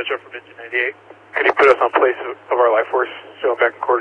Mitchell from Engine 98. Could you put us on place of our life force showing back in quarters?